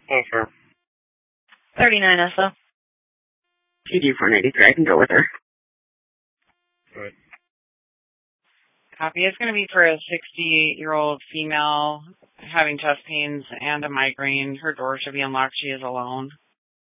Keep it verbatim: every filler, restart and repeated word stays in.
Over. thirty-nine S O. P D four ninety-three. I can go with her. Good. Copy. It's going to be for a sixty-eight-year-old female having chest pains and a migraine. Her door should be unlocked. She is alone.